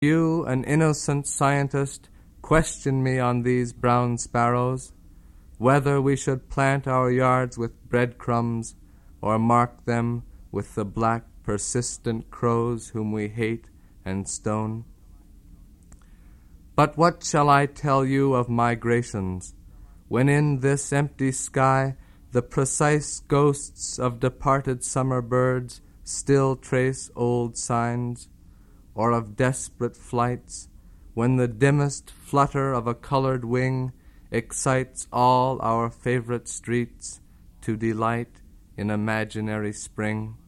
You, an innocent scientist, question me on these brown sparrows, whether we should plant our yards with breadcrumbs or mark them with the black, persistent crows whom we hate and stone. But what shall I tell you of migrations, when in this empty sky the precise ghosts of departed summer birds still trace old signs, or of desperate flights, when the dimmest flutter of a colored wing excites all our favorite streets to delight in imaginary spring?